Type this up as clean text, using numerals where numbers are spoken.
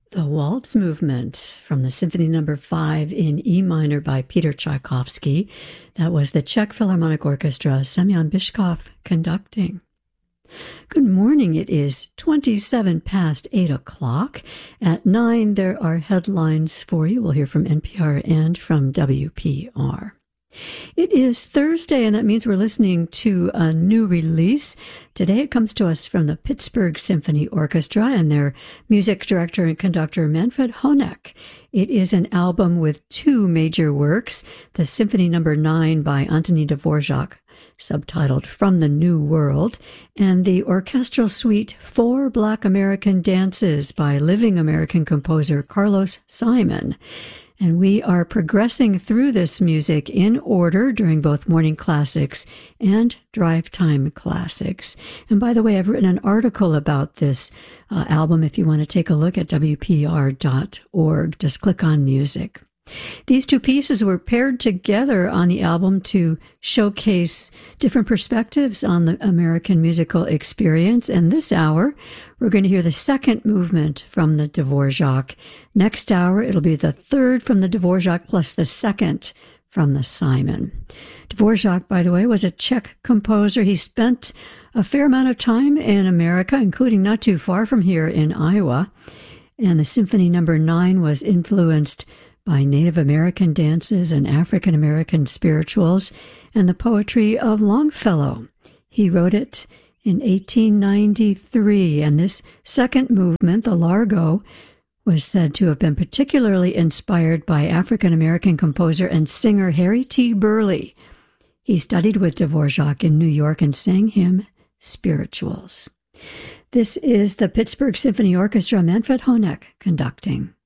The Waltz Movement from the Symphony No. 5 in E minor by Peter Tchaikovsky. That was the Czech Philharmonic Orchestra, Semyon Bychkov conducting. Good morning. It is 27 past 8 o'clock. At 9, there are headlines for you. We'll hear from NPR and from WPR. It is Thursday, and that means we're listening to a new release. Today it comes to us from the Pittsburgh Symphony Orchestra and their music director and conductor Manfred Honeck. It is an album with two major works, the Symphony No. 9 by Antoni Dvorak, subtitled From the New World, and the orchestral suite Four Black American Dances by living American composer Carlos Simon. And we are progressing through this music in order during both morning classics and drive time classics. And by the way, I've written an article about this album if you want to take a look at WPR.org. Just click on music. These two pieces were paired together on the album to showcase different perspectives on the American musical experience. And this hour, we're going to hear the second movement from the Dvorak. Next hour, it'll be the third from the Dvorak plus the second from the Simon. Dvorak, by the way, was a Czech composer. He spent a fair amount of time in America, including not too far from here in Iowa. And the Symphony No. 9 was influenced by Native American dances and African American spirituals and the poetry of Longfellow. He wrote it in 1893, and this second movement, the Largo, was said to have been particularly inspired by African American composer and singer Harry T. Burleigh. He studied with Dvorak in New York and sang him spirituals. This is the Pittsburgh Symphony Orchestra, Manfred Honeck conducting.